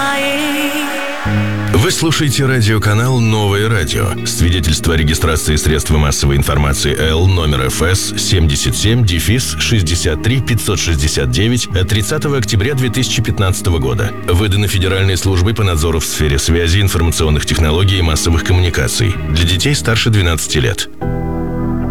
Вы слушаете радиоканал «Новое радио». Свидетельство о регистрации средства массовой информации Л номер ФС 77-63-569 от 30 октября 2015 года. Выдано Федеральной службой по надзору в сфере связи, информационных технологий и массовых коммуникаций. Для детей старше 12 лет.